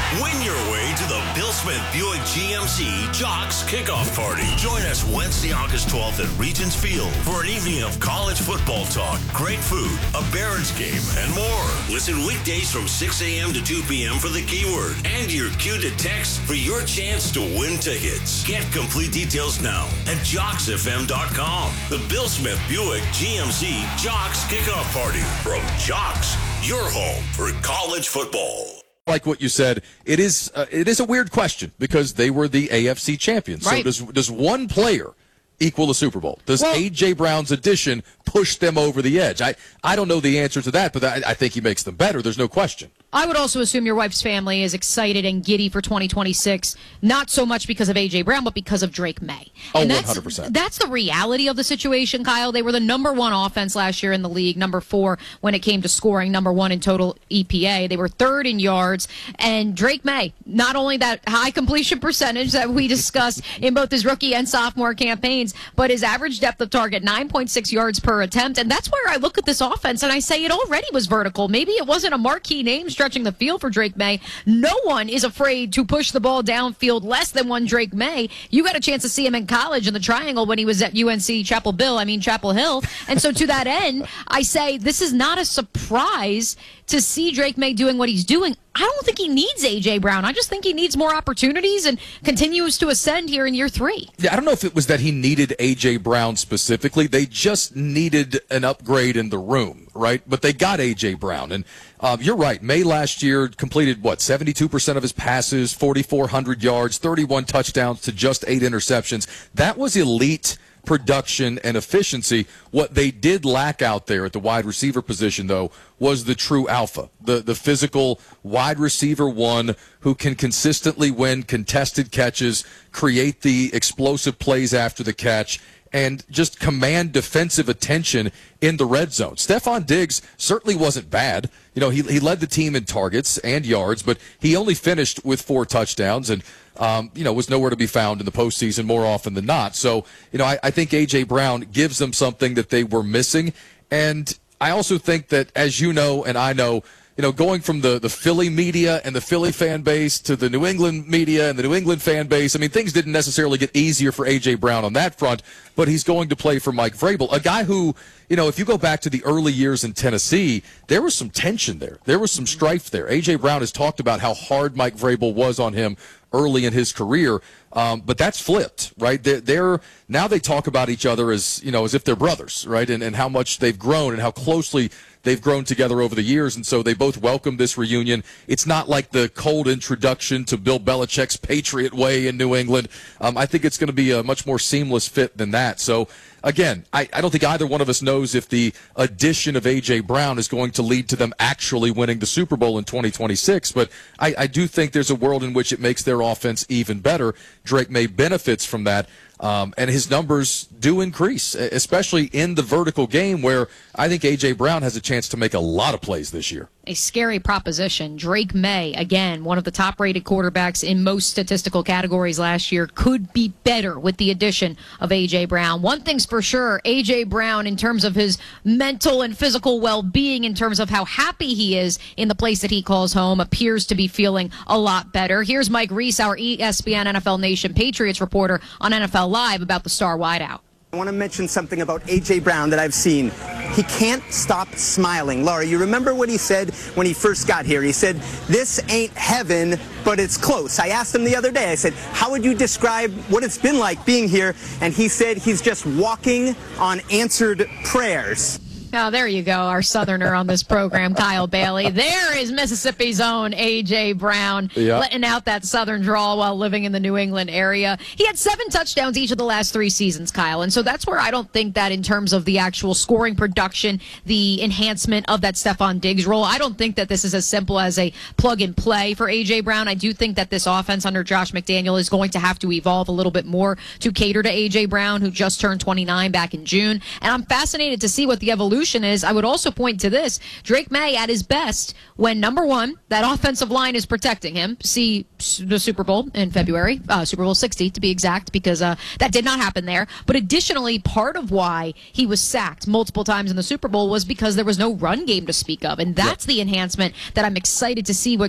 Win your way to the Bill Smith Buick GMC Jocks Kickoff Party. Join us Wednesday, August 12th at Regents Field for an evening of college football talk, great food, a Barons game, and more. Listen weekdays from 6 a.m. to 2 p.m. for the keyword and your cue to text for your chance to win tickets. Get complete details now at JocksFM.com. The Bill Smith Buick GMC Jocks Kickoff Party from Jocks, your home for college football. Like what you said, it is a weird question because they were the AFC champions. Right. So does one player equal a Super Bowl? Does A.J. Brown's addition push them over the edge? I don't know the answer to that, but I think he makes them better. There's no question. I would also assume your wife's family is excited and giddy for 2026, not so much because of A.J. Brown, but because of Drake May. Oh, and 100%. That's the reality of the situation, Kyle. They were the number one offense last year in the league, number 4 when it came to scoring, number 1 in total EPA. They were 3rd in yards. And Drake May, not only that high completion percentage that we discussed in both his rookie and sophomore campaigns, but his average depth of target, 9.6 yards per attempt. And that's where I look at this offense and I say it already was vertical. Maybe it wasn't a marquee name stretching the field for Drake May. No one is afraid to push the ball downfield less than one Drake May. You got a chance to see him in college in the triangle when he was at Chapel Hill. And so to that end, I say this is not a surprise to see Drake May doing what he's doing. I don't think he needs A.J. Brown. I just think he needs more opportunities and continues to ascend here in year 3. Yeah, I don't know if it was that he needed A.J. Brown specifically. They just needed an upgrade in the room, right? But they got A.J. Brown. And you're right. May last year completed, 72% of his passes, 4,400 yards, 31 touchdowns to just 8 interceptions. That was elite production and efficiency. What they did lack out there at the wide receiver position, though, was the true alpha, the physical wide receiver one who can consistently win contested catches, create the explosive plays after the catch, and just command defensive attention in the red zone. Stephon Diggs certainly wasn't bad. He led the team in targets and yards, but he only finished with 4 touchdowns and was nowhere to be found in the postseason more often than not. So, I think A.J. Brown gives them something that they were missing. And I also think that, as you know and I know, going from the Philly media and the Philly fan base to the New England media and the New England fan base, things didn't necessarily get easier for A.J. Brown on that front, but he's going to play for Mike Vrabel, a guy who, if you go back to the early years in Tennessee, there was some tension there. There was some strife there. A.J. Brown has talked about how hard Mike Vrabel was on him early in his career, but that's flipped, right? Now they talk about each other as if they're brothers, right? And how much they've grown and how closely they've grown together over the years, and so they both welcome this reunion. It's not like the cold introduction to Bill Belichick's Patriot way in New England. I think it's going to be a much more seamless fit than that. So, again, I don't think either one of us knows if the addition of A.J. Brown is going to lead to them actually winning the Super Bowl in 2026, but I do think there's a world in which it makes their offense even better. Drake May benefits from that. And his numbers do increase, especially in the vertical game where I think A.J. Brown has a chance to make a lot of plays this year. A scary proposition. Drake May, again, one of the top-rated quarterbacks in most statistical categories last year, could be better with the addition of A.J. Brown. One thing's for sure, A.J. Brown, in terms of his mental and physical well-being, in terms of how happy he is in the place that he calls home, appears to be feeling a lot better. Here's Mike Reese, our ESPN NFL Nation Patriots reporter on NFL Live about the star wideout. I want to mention something about A.J. Brown that I've seen. He can't stop smiling. Laura, you remember what he said when he first got here? He said, "This ain't heaven, but it's close." I asked him the other day, I said, "How would you describe what it's been like being here?" And he said he's just walking on answered prayers. Oh, there you go, our Southerner on this program, Kyle Bailey. There is Mississippi's own A.J. Brown, letting out that Southern drawl while living in the New England area. He had 7 touchdowns each of the last 3 seasons, Kyle, and so that's where I don't think that in terms of the actual scoring production, the enhancement of that Stephon Diggs role, I don't think that this is as simple as a plug-and-play for A.J. Brown. I do think that this offense under Josh McDaniel is going to have to evolve a little bit more to cater to A.J. Brown, who just turned 29 back in June, and I'm fascinated to see what the evolution is. I would also point to this. Drake May at his best when, number one, that offensive line is protecting him. See the Super Bowl in February, Super Bowl 60 to be exact, because that did not happen there. But additionally, part of why he was sacked multiple times in the Super Bowl was because there was no run game to speak of. And that's the enhancement that I'm excited to see what